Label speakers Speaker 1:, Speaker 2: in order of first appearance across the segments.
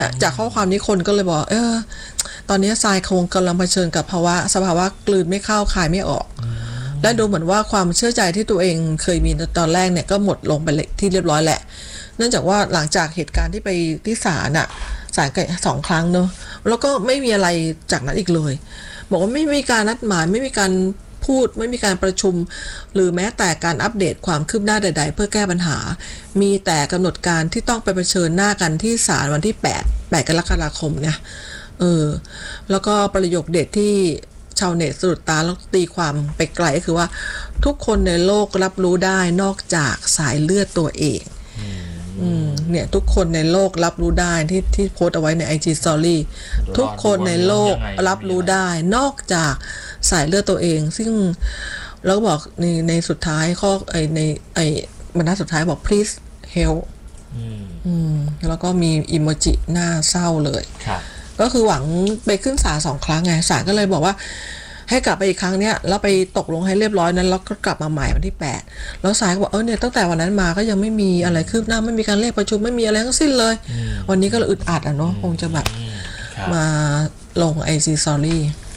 Speaker 1: จากข้อความนี้คนก็เลยบอกตอนนี้ทรายคงกำลังเผชิญกับสภาวะกลืนไม่เข้าคายไม่ออกและดูเหมือนว่าความเชื่อใจที่ตัวเองเคยมีตอนแรกเนี่ยก็หมดลงไปที่เรียบร้อยแหละเนื่องจากว่าหลังจากเหตุการณ์ที่ไปที่ศาลกัน2 ครั้งเนอะแล้วก็ไม่มีอะไรจากนั้นอีกเลยบอกว่าไม่มีการนัดหมายไม่มีการพูดไม่มีการประชุมหรือแม้แต่การอัปเดตความคืบหน้าใดๆเพื่อแก้ปัญหามีแต่กำหนดการที่ต้องไปเผชิญหน้ากันที่ศาลวันที่8 กรกฎาคมเนี่ยแล้วก็ประโยคเด็ดที่ชาวเน็ตสะดุดตาแล้วตีความไปไกลก็คือว่าทุกคนในโลกรับรู้ได้นอกจากสายเลือดตัวเองเนี่ยทุกคนในโลกรับรู้ได้ที่โพสต์เอาไว้ใน IG Story ทุกคนในโลกรับรู้ได้นอกจากสายเลือดตัวเองซึ่งแล้วก็บอกในสุดท้ายข้อบรรทัดสุดท้ายบอก please help แล้วก็มีอิโมจิหน้าเศร้าเลยก็คือหวังไปขึ้นศาล2 ครั้งไงศาลก็เลยบอกว่าให้กลับไปอีกครั้งเนี้ยแล้วไปตกลงให้เรียบร้อยนั้นแล้วก็กลับมาใหม่วันที่8แล้วศาลก็บอกเนี่ยตั้งแต่วันนั้นมาก็ยังไม่มีอะไรคืบหน้าไม่มีการเรียกประชุมไม่มีอะไรทั้งสิ้นเลยวันนี้ก็เลยอึดอัดเนาะคงจะแบบมาลง IG Story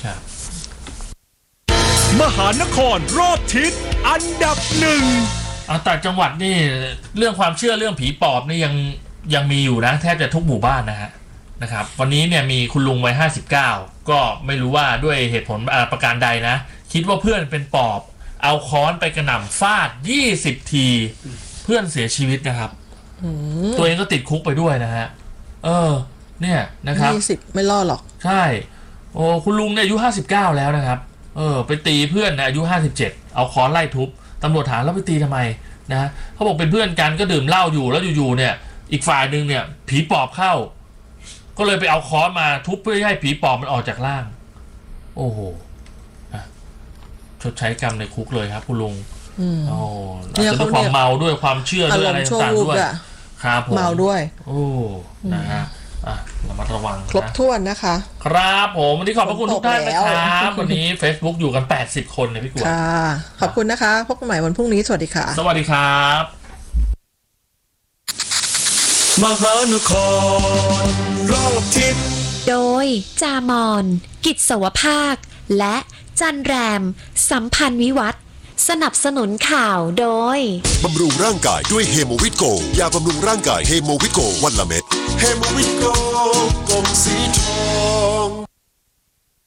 Speaker 2: มหานครรอบทิศอันดับ1
Speaker 3: ต่างจังหวัดนี่เรื่องความเชื่อเรื่องผีปอบนี่ยังมีอยู่นะแทบจะทุกหมู่บ้านนะครับวันนี้เนี่ยมีคุณลุงวัย59ก็ไม่รู้ว่าด้วยเหตุผลประการใดนะคิดว่าเพื่อนเป็นปอบเอาค้อนไปกระหน่ำฟาด20 ทีเพื่อนเสียชีวิตนะครับตัวเองก็ติดคุกไปด้วยนะฮะเนี่ยนะครับ
Speaker 1: 20ไม่รอดหรอก
Speaker 3: ใช่โอ้คุณลุงเนี่ยอายุ59แล้วนะครับไปตีเพื่อนอายุ57เอาค้อนไล่ทุบตำรวจถามแล้วไปตีทำไมนะเขาบอกเป็นเพื่อนกันก็ดื่มเหล้าอยู่แล้วอยู่ๆเนี่ยอีกฝ่ายนึงเนี่ยผีปอบเข้าก็เลยไปเอาค้อนมาทุบเพื่อให้ผีปอบมันออกจากร่างโอ้โหชดใช้กรรมในคุกเลยครับคุณลุงอาจจะด้วยความเมาด้วยความเชื่อด้วยอะไรต่างๆด้วยครับผม
Speaker 1: เมาด้วย
Speaker 3: นะฮะระมัดระวัง
Speaker 1: ครบถ้วนนะคะ
Speaker 3: ครับผมวันนี้ขอบพระคุณทุกท่านนะครับวันนี้ Facebook อยู่กัน80 คนเลยพี่กวาง
Speaker 1: ค่ะขอบคุณนะคะพบกันใหม่วันพรุ่งนี้สวัสดีค่ะ
Speaker 3: สวัสดีครับ
Speaker 2: มหานครรอบทิศ
Speaker 4: โดยจามอนกิจสวภาคและจันแรมสัมพันธ์วิวัฒน์สนับสนุนข่าวโดย
Speaker 5: บำรุงร่างกายด้วยเฮโมวิตโกยาบำรุงร่างกายเฮโมวิตโกวันละเม็ดเฮโมวิตโกกลมสีทอง